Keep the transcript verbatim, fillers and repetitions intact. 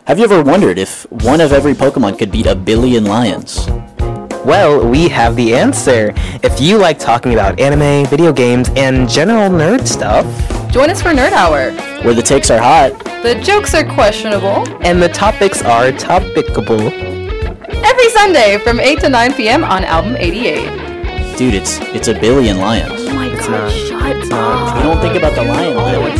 Have you ever wondered if one of every Pokemon could beat a billion lions? Well, we have the answer. If you like talking about anime, video games, and general nerd stuff, join us for Nerd Hour, where the takes are hot, the jokes are questionable, and the topics are topicable. Every Sunday from eight to nine p.m. on Album eighty-eight. Dude, it's it's a billion lions. Oh my It's god, not. shut It's up. not. You don't think about the lion.